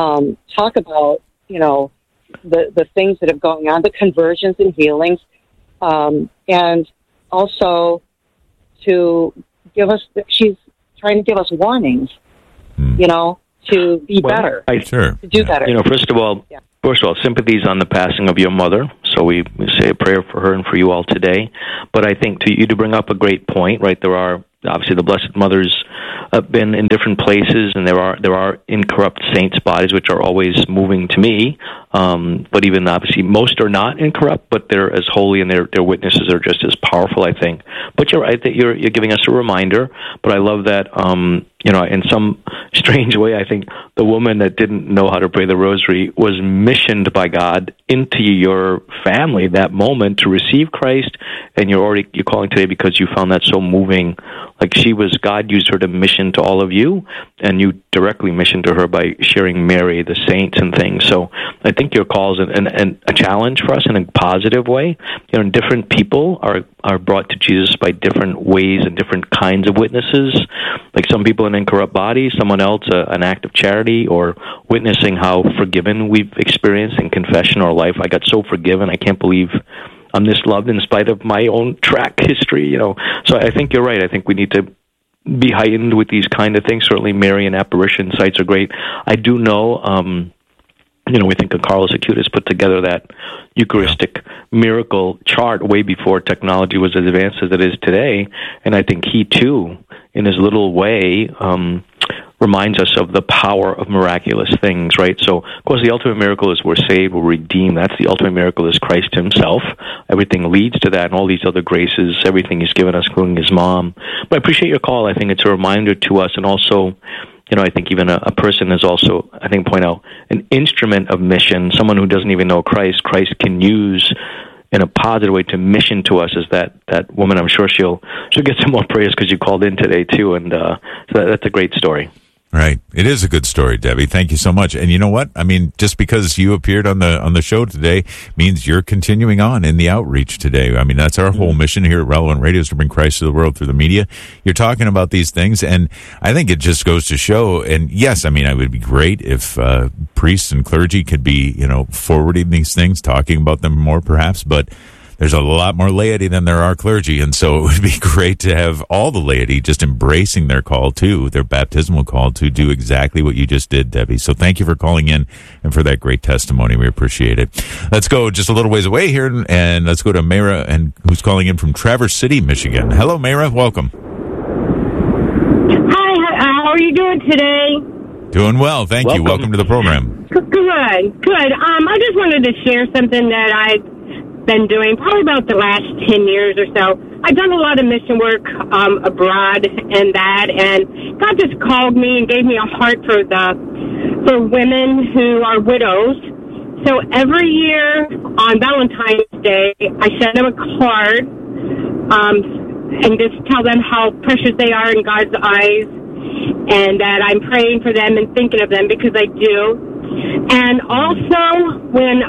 talk about, the things that have going on, the conversions and healings, and also to give us, she's trying to give us warnings, to be better, to do better. First of all, sympathies on the passing of your mother. So we say a prayer for her and for you all today. But I think to bring up a great point, right? There are obviously the Blessed Mother's been in different places, and there are incorrupt saints' bodies, which are always moving to me. But even obviously, most are not incorrupt, but they're as holy, and their witnesses are just as powerful, I think. But you're right that you're giving us a reminder. But I love that, in some strange way, I think the woman that didn't know how to pray the rosary was missioned by God into your family that moment to receive Christ, and you're calling today because you found that so moving. Like God used her to mission to all of you, and you directly missioned to her by sharing Mary, the saints, and things. So I think your call is a challenge for us in a positive way. Different people are brought to Jesus by different ways and different kinds of witnesses. Like some people an incorrupt body, someone else an act of charity, or witnessing how forgiven we've experienced in confession or life. I got so forgiven, I can't believe I'm this loved in spite of my own track history, So I think you're right. I think we need to be heightened with these kind of things. Certainly Marian apparition sites are great. I do know, we think of Carlos Acutis put together that Eucharistic miracle chart way before technology was as advanced as it is today. And I think he, too, in his little way, reminds us of the power of miraculous things, right? So, of course, the ultimate miracle is we're saved, we're redeemed. That's the ultimate miracle is Christ himself. Everything leads to that, and all these other graces, everything he's given us, including his mom. But I appreciate your call. I think it's a reminder to us, and also, I think even a person is also, point out, an instrument of mission, someone who doesn't even know Christ can use in a positive way to mission to us as that woman. I'm sure she'll get some more prayers because you called in today, too, and so that's a great story. Right. It is a good story, Debbie. Thank you so much. And you know what? I mean, just because you appeared on the show today means you're continuing on in the outreach today. I mean, that's our whole mission here at Relevant Radio, is to bring Christ to the world through the media. You're talking about these things, and I think it just goes to show, and yes, I mean, it would be great if priests and clergy could be, forwarding these things, talking about them more perhaps, but there's a lot more laity than there are clergy, and so it would be great to have all the laity just embracing their call too, their baptismal call to do exactly what you just did, Debbie. So thank you for calling in and for that great testimony. We appreciate it. Let's go just a little ways away here, and let's go to Mayra, who's calling in from Traverse City, Michigan. Hello, Mayra. Welcome. Hi. How are you doing today? Doing well. Thank you. Welcome to the program. Good. I just wanted to share something that I've been doing probably about the last 10 years or so. I've done a lot of mission work abroad and God just called me and gave me a heart for women who are widows. So every year on Valentine's Day, I send them a card and just tell them how precious they are in God's eyes, and that I'm praying for them and thinking of them, because I do. And also, when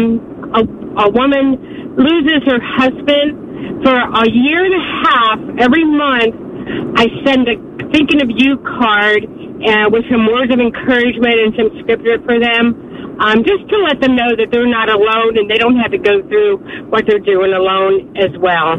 a woman loses her husband, for a year and a half, every month, I send a thinking of you card with some words of encouragement and some scripture for them, just to let them know that they're not alone and they don't have to go through what they're doing alone as well.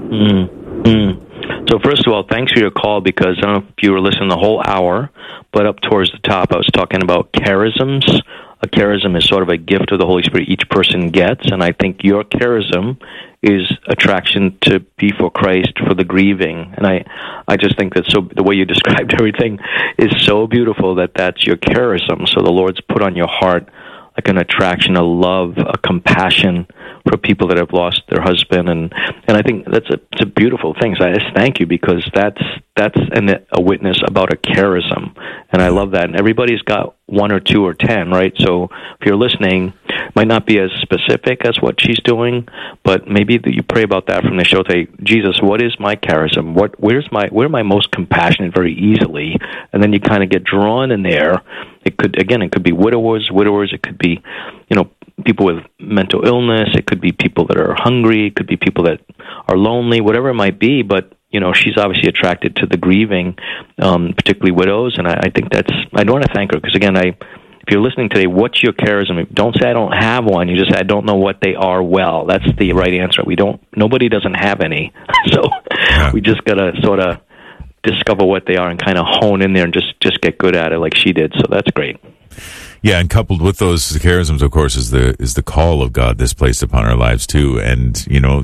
So first of all, thanks for your call, because I don't know if you were listening the whole hour, but up towards the top, I was talking about charisms. A charism is sort of a gift of the Holy Spirit each person gets, and I think your charism is attraction to be for Christ, for the grieving. And I just think that the way you described everything is so beautiful, that's your charism. So the Lord's put on your heart like an attraction, a love, a compassion for people that have lost their husband, and I think it's a beautiful thing. So I just thank you, because that's a witness about a charism, and I love that. And everybody's got 1 or 2 or 10, right? So if you're listening, it might not be as specific as what she's doing, but maybe you pray about that from the show. Say, Jesus, what is my charism? Where am I most compassionate very easily? And then you kind of get drawn in there. It could be widowers. It could be, people with mental illness. It could be people that are hungry. It could be people that are lonely, whatever it might be. But, she's obviously attracted to the grieving, particularly widows. And I think I want to thank her, because, again, if you're listening today, what's your charism? Don't say I don't have one. You just say I don't know what they are well. That's the right answer. Nobody doesn't have any. So we just got to sort of discover what they are and kind of hone in there and just get good at it like she did. So that's great. Yeah, and coupled with those charisms, of course, is the call of God that's placed upon our lives too. And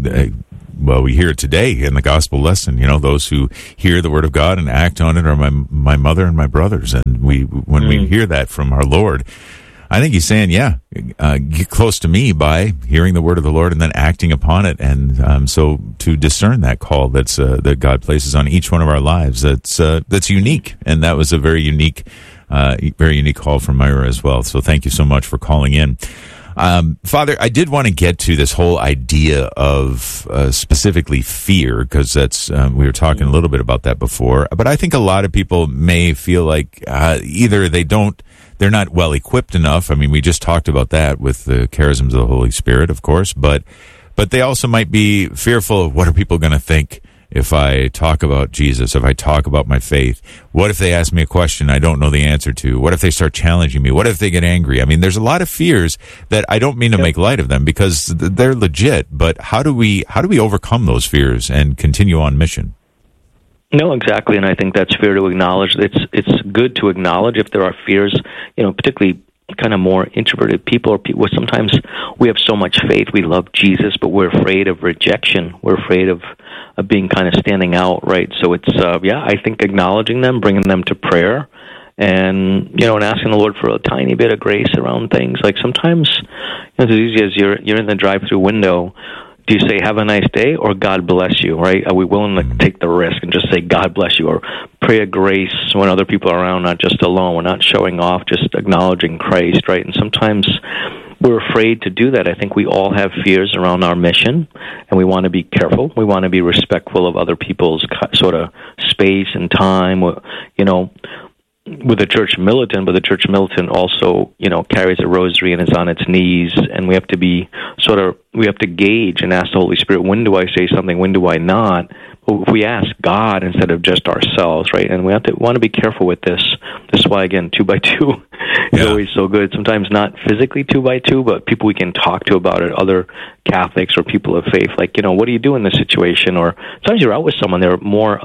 we hear it today in the gospel lesson. Those who hear the word of God and act on it are my mother and my brothers. And when we hear that from our Lord, I think he's saying, get close to me by hearing the word of the Lord and then acting upon it. And so to discern that call that God places on each one of our lives, that's unique. And that was a very unique call from Myra as well. So thank you so much for calling in. Father, I did want to get to this whole idea of specifically fear, because that's we were talking a little bit about that before. But I think a lot of people may feel like either they're not well equipped enough. I mean, we just talked about that with the charisms of the Holy Spirit, of course, but they also might be fearful of what are people going to think if I talk about Jesus, if I talk about my faith. What if they ask me a question I don't know the answer to? What if they start challenging me? What if they get angry? I mean, there's a lot of fears that I don't mean to make light of them because they're legit, but how do we overcome those fears and continue on mission? No, exactly, and I think that's fair to acknowledge. It's good to acknowledge if there are fears, particularly kind of more introverted people or people. Sometimes we have so much faith, we love Jesus, but we're afraid of rejection. We're afraid of being kind of standing out, right? So it's, I think acknowledging them, bringing them to prayer, and, and asking the Lord for a tiny bit of grace around things. Like sometimes it's as easy as you're in the drive-through window. Do you say, have a nice day, or God bless you, right? Are we willing to take the risk and just say, God bless you, or pray a grace when other people are around, not just alone? We're not showing off, just acknowledging Christ, right? And sometimes we're afraid to do that. I think we all have fears around our mission, and we want to be careful. We want to be respectful of other people's sort of space and time, with the church militant, but the church militant also, carries a rosary and is on its knees, and we have to be we have to gauge and ask the Holy Spirit, when do I say something, when do I not? If we ask God instead of just ourselves, right? And we want to be careful with this. This is why, again, 2x2 is always so good. Sometimes not physically 2x2, but people we can talk to about it, other Catholics or people of faith. Like, what do you do in this situation? Or sometimes you're out with someone, they're more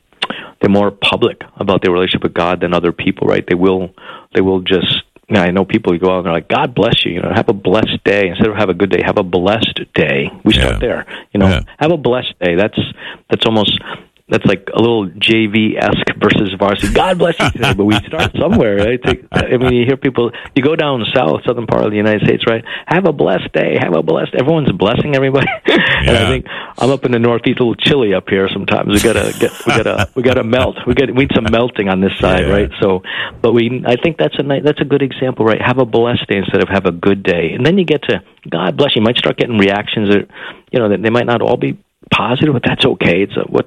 public about their relationship with God than other people, right? They will just, I know people, you go out and they're like, God bless you, have a blessed day. Instead of have a good day, have a blessed day. We start there, have a blessed day. That's almost, that's like a little JV-esque versus varsity. God bless you today, but we start somewhere, right? You hear people, you go down south, southern part of the United States, right? Have a blessed day, everyone's blessing everybody. And I think I'm up in the Northeast, a little chilly up here sometimes. We gotta melt. We need some melting on this side, right? So, but I think that's a good example, right? Have a blessed day instead of have a good day. And then you get to God bless you. You might start getting reactions that, that they might not all be positive, but that's okay.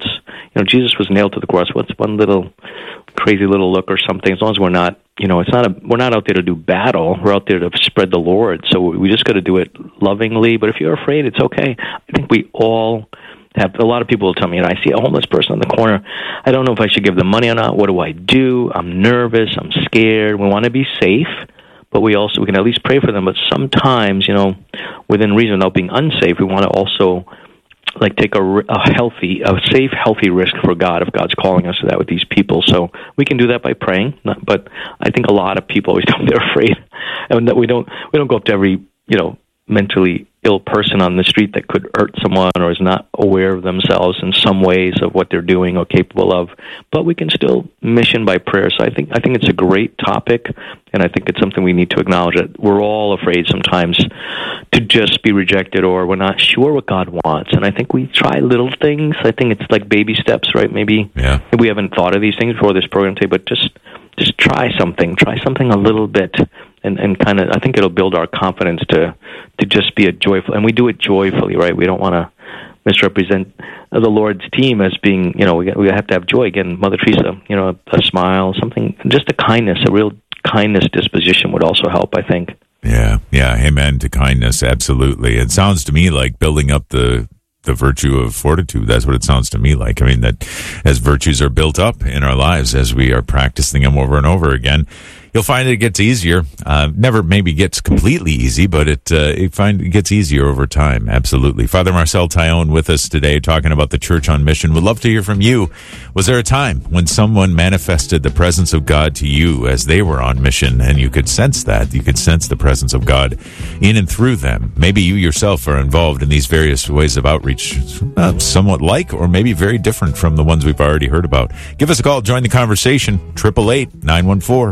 Jesus was nailed to the cross. What's one little crazy little look or something? As long as we're not, we're not out there to do battle. We're out there to spread the Lord. So we just got to do it lovingly. But if you're afraid, it's okay. I think we all have. A lot of people will tell me, I see a homeless person on the corner. I don't know if I should give them money or not. What do I do? I'm nervous. I'm scared. We want to be safe, but we can at least pray for them. But sometimes, within reason, without being unsafe, we want to also take a safe, healthy risk for God if God's calling us to that with these people. So we can do that by praying. But I think a lot of people always they're afraid, and that we don't go up to every mentally ill person on the street that could hurt someone or is not aware of themselves in some ways of what they're doing or capable of. But we can still mission by prayer. So I think it's a great topic, and I think it's something we need to acknowledge, that we're all afraid sometimes to just be rejected, or we're not sure what God wants. And I think we try little things. I think it's like baby steps, right? Maybe we haven't thought of these things before this program today, but just try something a little bit, and kind of, I think it'll build our confidence to just be a joyful, and we do it joyfully, right? We don't want to misrepresent the Lord's team as being, we have to have joy. Again, Mother Teresa, a smile, something, just a kindness, a real kindness disposition would also help, I think. Yeah, amen to kindness, absolutely. It sounds to me like building up the virtue of fortitude. That's what it sounds to me like. I mean, that as virtues are built up in our lives, as we are practicing them over and over again, you'll find it gets easier. Never maybe gets completely easy, but it gets easier over time. Absolutely. Father Marcel Taillon with us today talking about the Church on Mission. We'd love to hear from you. Was there a time when someone manifested the presence of God to you as they were on mission and you could sense that? You could sense the presence of God in and through them. Maybe you yourself are involved in these various ways of outreach, somewhat like or maybe very different from the ones we've already heard about. Give us a call. Join the conversation. 888-914